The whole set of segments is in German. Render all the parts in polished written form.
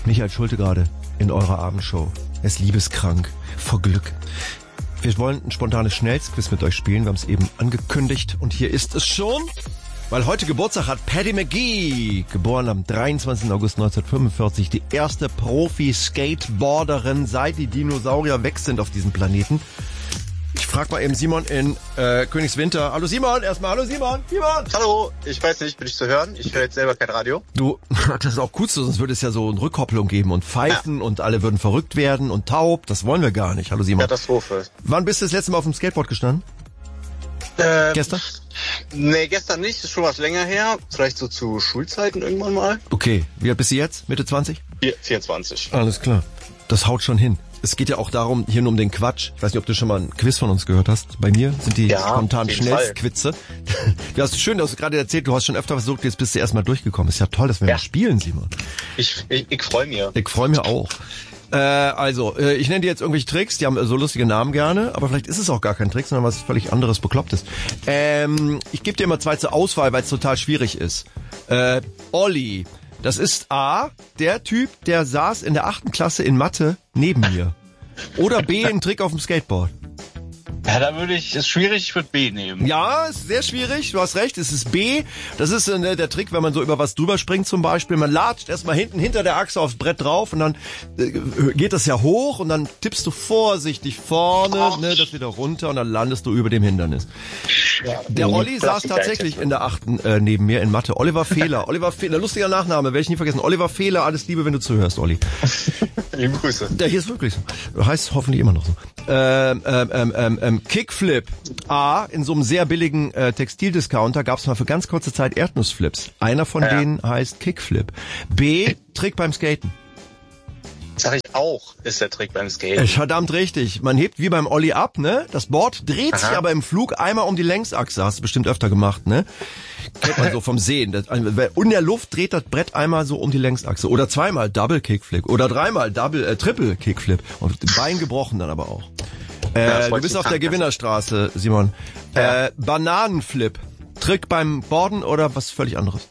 Michael Schulte gerade in eurer Abendshow. Er ist liebeskrank vor Glück. Wir wollen ein spontanes Schnellsquiz mit euch spielen. Wir haben es eben angekündigt und hier ist es schon. Weil heute Geburtstag hat Paddy McGee, geboren am 23. August 1945, die erste Profi-Skateboarderin, seit die Dinosaurier weg sind auf diesem Planeten. Ich frag mal eben Simon in Königswinter. Hallo Simon, erstmal hallo Simon. Simon! Hallo, ich weiß nicht, bin ich zu hören? Ich höre jetzt selber kein Radio. Du, das ist auch gut so, sonst würde es ja so eine Rückkopplung geben und pfeifen und alle würden verrückt werden und taub. Das wollen wir gar nicht. Hallo Simon. Katastrophe. Wann bist du das letzte Mal auf dem Skateboard gestanden? Gestern? Nee, gestern nicht, ist schon was länger her. Vielleicht so zu Schulzeiten irgendwann mal. Okay, wie alt bist du jetzt? Mitte 20? 24. Alles klar. Das haut schon hin. Es geht ja auch darum, hier nur um den Quatsch. Ich weiß nicht, ob du schon mal ein Quiz von uns gehört hast. Bei mir sind die spontan Schnellsquizze. Du hast schön, du hast gerade erzählt, du hast schon öfter versucht, jetzt bist du erstmal durchgekommen. Ist ja toll, dass wir mal spielen, Simon. Ich freue mich. Ich freue mich auch. Ich nenne dir jetzt irgendwelche Tricks, die haben so lustige Namen gerne, aber vielleicht ist es auch gar kein Trick, sondern was völlig anderes, Beklopptes. Ich gebe dir immer zwei zur Auswahl, weil es total schwierig ist. Olli, das ist A, der Typ, der saß in der 8. Klasse in Mathe neben mir. Oder B, ein Trick auf dem Skateboard. Ja, ist schwierig, ich würde B nehmen. Ja, ist sehr schwierig, du hast recht, es ist B. Das ist der Trick, wenn man so über was drüber springt zum Beispiel. Man latscht erstmal hinter der Achse aufs Brett drauf und dann geht das ja hoch und dann tippst du vorsichtig vorne, das wieder runter und dann landest du über dem Hindernis. Ja, der Olli saß tatsächlich in der 8. Neben mir in Mathe. Oliver Fehler. Oliver Fehler, lustiger Nachname, werde ich nie vergessen. Oliver Fehler, alles Liebe, wenn du zuhörst, Olli. Liebe Grüße. Der hier ist wirklich so. Heißt hoffentlich immer noch so. Kickflip. A, in so einem sehr billigen Textildiscounter gab es mal für ganz kurze Zeit Erdnussflips. Einer von denen heißt Kickflip. B, Trick beim Skaten. Sag ich auch, ist der Trick beim Skaten. Verdammt richtig. Man hebt wie beim Olli ab, ne? Das Board dreht sich aber im Flug einmal um die Längsachse. Hast du bestimmt öfter gemacht, ne? Kennt man so vom Sehen. In der Luft dreht das Brett einmal so um die Längsachse. Oder zweimal Double Kickflip. Oder dreimal Triple Kickflip. Und Bein gebrochen dann aber auch. Du bist auf der Gewinnerstraße, Simon. Bananenflip. Trick beim Borden oder was völlig anderes?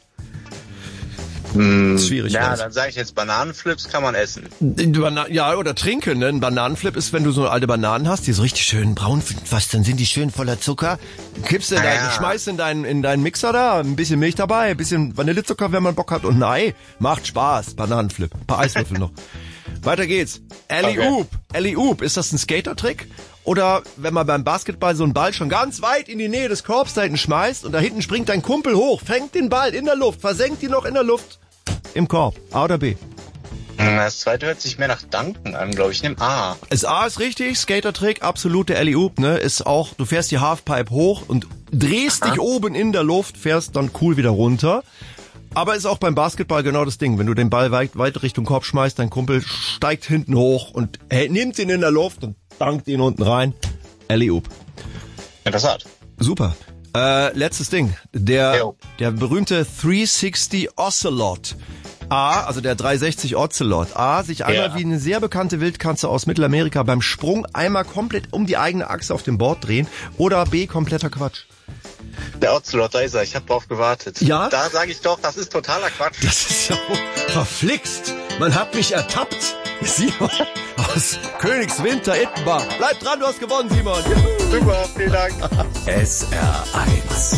Schwierig. Ja, dann sage ich jetzt, Bananenflips kann man essen. Ja, oder trinken. Ne? Ein Bananenflip ist, wenn du so alte Bananen hast, die so richtig schön braun, dann sind die schön voller Zucker. Kippst du schmeißt in deinen Mixer da, ein bisschen Milch dabei, ein bisschen Vanillezucker, wenn man Bock hat und ein Ei. Macht Spaß. Bananenflip. Ein paar Eiswürfel noch. Weiter geht's. Alley-Oop. Alley-Oop. Ist das ein Skater-Trick? Oder wenn man beim Basketball so einen Ball schon ganz weit in die Nähe des Korbs da hinten schmeißt und da hinten springt dein Kumpel hoch, fängt den Ball in der Luft, versenkt ihn noch in der Luft im Korb. A oder B? Das zweite hört sich mehr nach Danken an, glaube ich. Ich nehme A. A ist richtig, Skater-Trick, absolute Alley-Oop, ne? Ist auch, du fährst die Halfpipe hoch und drehst dich oben in der Luft, fährst dann cool wieder runter. Aber ist auch beim Basketball genau das Ding. Wenn du den Ball weit Richtung Korb schmeißt, dein Kumpel steigt hinten hoch und nimmt ihn in der Luft und dankt ihn unten rein. Alley-Oop. Interessant. Super. Letztes Ding. Der berühmte 360 Ocelot. A, also der 360 Ocelot. A, sich einmal wie eine sehr bekannte Wildkatze aus Mittelamerika beim Sprung einmal komplett um die eigene Achse auf dem Board drehen. Oder B, kompletter Quatsch. Der Ocelot, da ist er. Ich habe drauf gewartet. Ja? Da sage ich doch, das ist totaler Quatsch. Das ist ja verflixt. Man hat mich ertappt. Simon aus Königswinter, Ittenbach. Bleib dran, du hast gewonnen, Simon. Super, vielen Dank. SR1